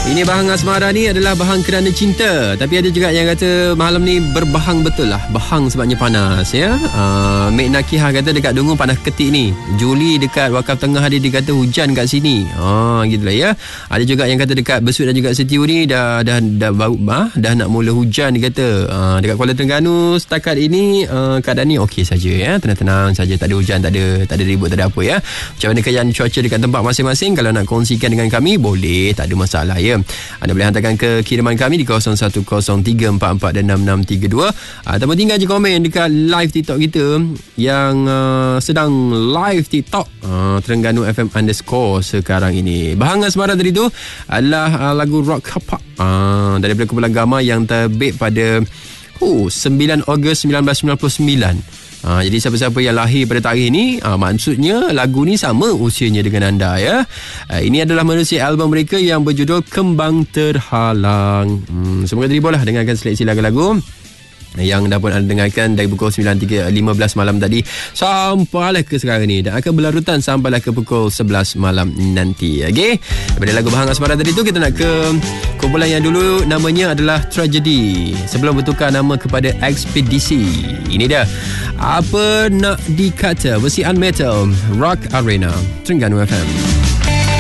Ini bahang asmara ni adalah bahang kerana cinta. Tapi ada juga yang kata malam ni berbahang betul lah. Bahang sebabnya panas ya. Mek Nakihah kata dekat Dungu panas ketik ni. Juli dekat Wakaf Tengah dia kata hujan kat sini. Gitulah ya. Ada juga yang kata dekat Besut dan juga Setiu ni dah nak mula hujan dia kata. Dekat Kuala Terengganu setakat ini keadaan ni okey saja ya. Tenang-tenang saja, tak ada hujan, tak ada ribut, tak ada apa ya. Macam mana keadaan cuaca dekat tempat masing-masing, kalau nak kongsikan dengan kami boleh, tak ada masalah ya. Anda boleh hantarkan ke kiriman kami di 010344 dan 6632 ataupun tinggal je komen dekat live TikTok kita yang sedang live TikTok Terengganu FM _ sekarang ini. Bahang asmara tadi tu adalah lagu Rock Kapak daripada kumpulan Gama yang terbit pada 9 Ogos 1999. Jadi siapa-siapa yang lahir pada tarikh ni, maksudnya lagu ni sama usianya dengan anda ya. Ini adalah menerusi album mereka yang berjudul Kembang Terhalang. Semoga terhiburlah dengarkan seleksi lagu-lagu yang dah pun anda dengarkan dari pukul 9.15 malam tadi sampailah ke sekarang ni, dan akan berlarutan sampailah ke pukul 11 malam nanti. Okey, daripada lagu Bahang Asmara tadi tu kita nak ke kumpulan yang dulu namanya adalah Tragedy sebelum bertukar nama kepada Ekspedisi. Ini dia Apa Nak Dikata, versi Unmetal, Rock Arena, Terengganu FM.